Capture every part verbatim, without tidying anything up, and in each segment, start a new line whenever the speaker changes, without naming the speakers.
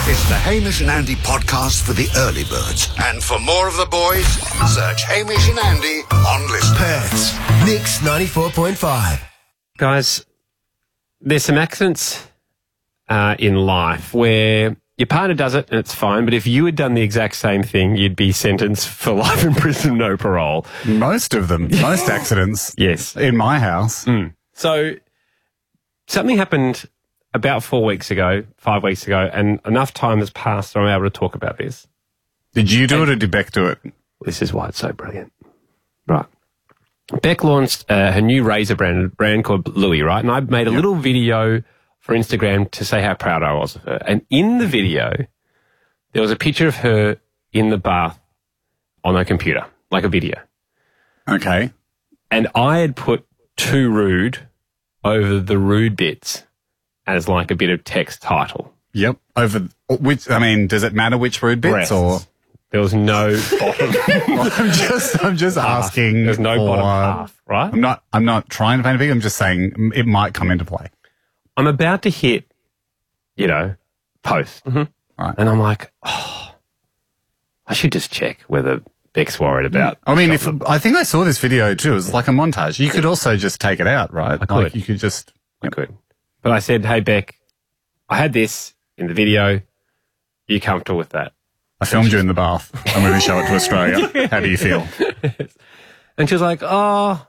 It's the Hamish and Andy podcast for the early birds. And for more of the boys, search Hamish and Andy on Listen.
Perth's Mix ninety-four point five.
Guys, there's some accidents uh, in life where your partner does it and it's fine, but if you had done the exact same thing, you'd be sentenced for life in prison, no parole.
Most of them. Most accidents.
Yes.
In my house.
Mm. So something happened about four weeks ago, five weeks ago, and enough time has passed so I'm able to talk about this.
Did you do
and
it or did Beck do it?
This is why it's so brilliant. Right. Beck launched uh, her new razor brand, brand called Louis, right? And I made a yep. little video for Instagram to say how proud I was of her. And in the video, there was a picture of her in the bath on her computer, like a video.
Okay.
And I had put too rude over the rude bits as like a bit of text title.
Yep. Over which, I mean, does it matter which rude bits
Breasts.
or?
There was no bottom.
I'm just, I'm just
half.
asking.
There's no
for,
bottom half, right?
I'm not, I'm not trying to paint a picture. I'm just saying it might come into play.
I'm about to hit, you know, post.
Mm-hmm. Right.
And I'm like, oh, I should just check whether Beck's worried about.
I mean, if I think I saw this video too. It was like a montage. You could also just take it out, right?
I could.
Like you could just.
I could. But I said, hey, Beck, I had this in the video. Are you comfortable with that?
I filmed you in the bath. I'm going to show it to Australia. Yeah. How do you feel?
And she was like, oh,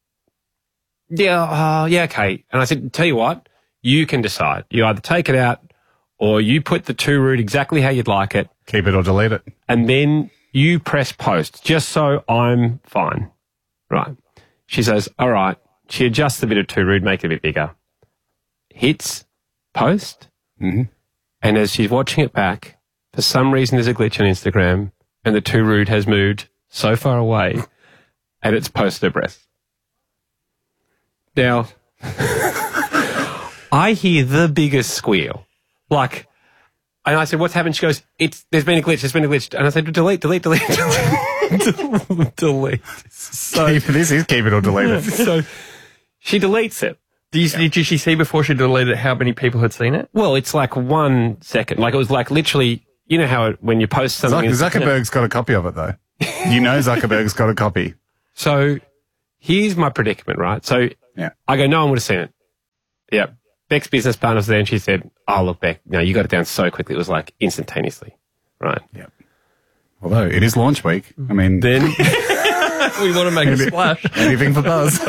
yeah, uh, yeah, okay. And I said, tell you what, you can decide. You either take it out or you put the too rude exactly how you'd like it.
Keep it or delete it.
And then you press post just so I'm fine. Right. She says, all right. She adjusts a bit of too rude, make it a bit bigger. Hits post.
Mm-hmm.
And as she's watching it back, for some reason there's a glitch on Instagram and the too rude has moved so far away and it's posted her breast. Now, I hear the biggest squeal. Like, and I said, what's happened? She goes, it's, there's been a glitch, there's been a glitch. And I said, delete, delete, delete, delete. delete. So,
keep, this is keep it or delete it.
So she deletes it.
Did, you, yeah. did she see before she deleted it how many people had seen it?
Well, it's like one second. Like it was like literally, you know how it, when you post something.
Zuck, Zuckerberg's got a copy of it though. You know Zuckerberg's got a copy.
So here's my predicament, right? So
yeah.
I go, no one would have seen it. Yeah. Beck's business partner was there and she said, oh, look, Beck, no, you got it down so quickly. It was like instantaneously. Right.
Yeah. Although it is launch week. I mean.
Then
we want to make a splash.
Anything for buzz.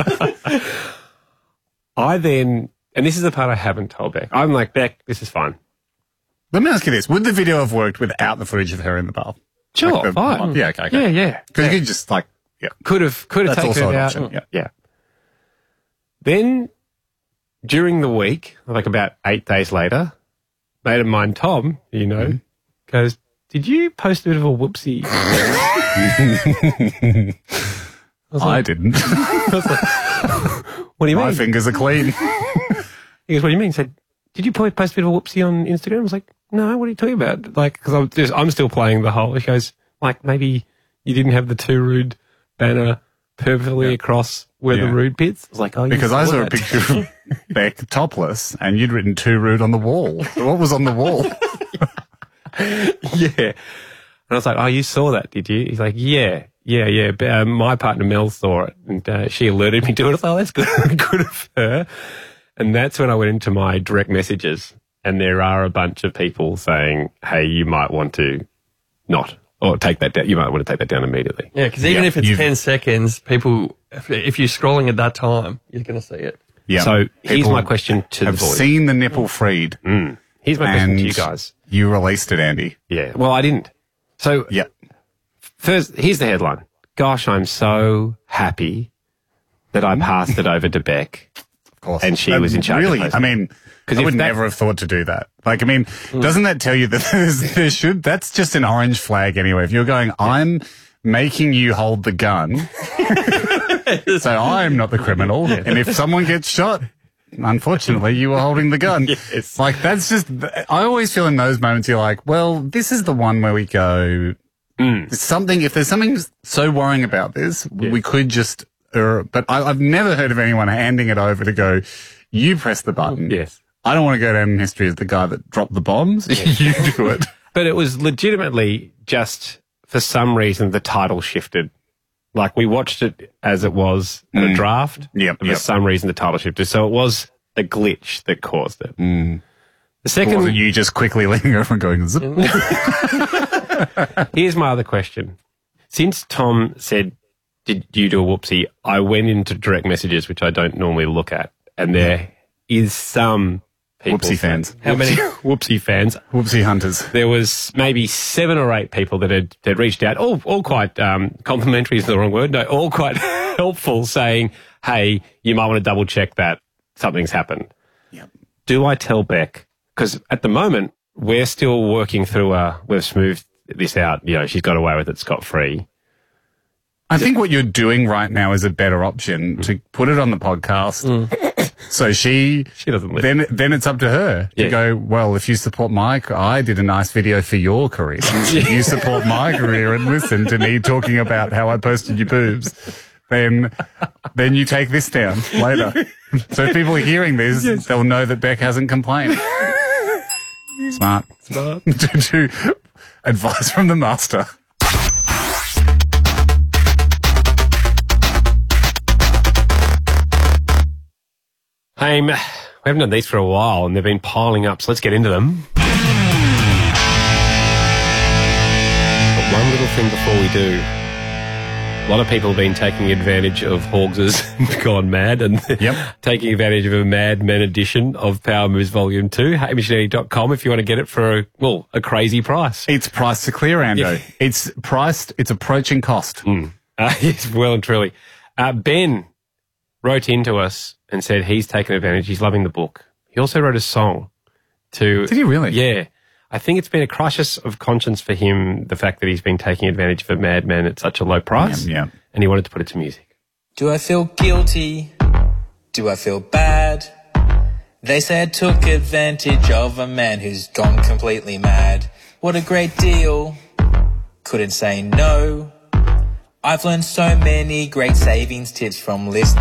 I then, and this is the part I haven't told Beck. I'm like, Beck, this is fine.
Let me ask you this. Would the video have worked without the footage of her in the bath?
Sure,
like the,
fine.
Yeah, okay, okay.
Yeah, yeah.
Because
yeah.
you could just like, yeah.
Could have, could have
That's
taken
also
it
an
out.
option, yeah.
yeah. Then, during the week, like about eight days later, mate of mine, Tom, you know, mm-hmm. goes, did you post a bit of a whoopsie?
I, I like, didn't.
I was like, what do you
My
mean?
My fingers are clean.
He goes, what do you mean? He said, did you post a bit of a whoopsie on Instagram? I was like, no, what are you talking about? Like, because I'm, just, I'm still playing the whole. He goes, like, maybe you didn't have the too rude banner perfectly yeah. across where yeah. the rude bits. I was like, oh, you
because I saw
that.
a picture of Beck topless and you'd written too rude on the wall. So what was on the wall?
Yeah. And I was like, oh, you saw that, did you? He's like, yeah. Yeah, yeah. But, uh, my partner Mel saw it and uh, she alerted me to it. I was like, oh, that's good, good of her. And that's when I went into my direct messages and there are a bunch of people saying, hey, you might want to not, or take that down. You might want to take that down immediately.
Yeah, because even
yeah,
if it's
you've...
ten seconds, people, if, if you're scrolling at that time, you're going to see it.
Yeah. So here's my question to the
boys.
boys.
Have seen the nipple freed.
Mm. Here's my question to you guys.
You released it, Andy.
Yeah. Well, I didn't. So
yeah.
First, here's the headline. Gosh, I'm so happy that I passed it over to Beck.
Of course.
And she
um,
was in charge
really?
of
I mean, I would that, never have thought to do that. Like, I mean, mm. doesn't that tell you that there's, there should, that's just an orange flag anyway. If you're going, I'm making you hold the gun, so I'm not the criminal. And if someone gets shot, unfortunately, you were holding the gun.
Yes.
Like, that's just, I always feel in those moments, you're like, well, this is the one where we go, mm. something, if there's something so worrying about this, yes. we could just, uh, but I, I've never heard of anyone handing it over to go, you press the button.
Yes.
I don't want to go down in history as the guy that dropped the bombs. You do it.
But it was legitimately just, for some reason, the title shifted. Like, we watched it as it was at a draft.
Yep,
and
yep.
For some reason, the title shifted. So it was a glitch that caused it.
Mm.
The second...
Wasn't you just quickly leaning over and going, zip?
Here's my other question. Since Tom said, did you do a whoopsie, I went into direct messages, which I don't normally look at, and there is some people...
Whoopsie fans.
How many? Whoopsie fans.
Whoopsie hunters.
There was maybe seven or eight people that had, that reached out, all, all quite um, complimentary is the wrong word, no, all quite helpful, saying, hey, you might want to double check that something's happened.
Yep.
Do I tell Beck? Because at the moment, we're still working through, uh, we've smoothed this out, you know, she's got away with it scot-free.
I think what you're doing right now is a better option mm. to put it on the podcast. Mm. So she,
she doesn't live.
Then, then it's up to her to
yeah.
go, well, if you support my, I did a nice video for your career. If you support my career and listen to me talking about how I posted your boobs, then, then you take this down later. So if people are hearing this, yes. they'll know that Beck hasn't complained. Smart.
Smart.
to, to advice from the master.
Hey, we haven't done these for a while and they've been piling up, so let's get into them. But one little thing before we do. A lot of people have been taking advantage of Hawgs' Gone Mad and
yep.
taking advantage of a Mad Men edition of Power Moves Volume two. hamish and andy dot com if you want to get it for, a, well, a crazy price.
It's priced to clear, Ando.
Yeah.
It's priced, it's approaching cost.
Mm. Uh, yes, well and truly. Uh, Ben wrote into us and said he's taken advantage. He's loving the book. He also wrote a song to...
Did he really?
Yeah. I think it's been a crisis of conscience for him, the fact that he's been taking advantage of a madman at such a low price.
Yeah, yeah.
And he wanted to put it to music.
Do I feel guilty? Do I feel bad? They say I took advantage of a man who's gone completely mad. What a great deal. Couldn't say no. I've learned so many great savings tips from listening.